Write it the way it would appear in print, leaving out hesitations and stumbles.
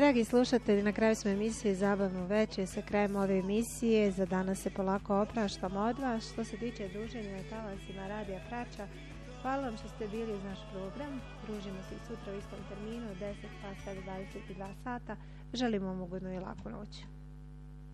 Dragi slušatelji, na kraju smo emisije Zabavno veče. Sa krajem ove emisije za danas se polako opraštamo od vas. Što se tiče druženja na talasima Radija Prača, hvala vam što ste bili uz naš program. Družimo se i sutra u istom terminu od 10 pa do 22 sata. Želimo vam ugodnu i laku noć.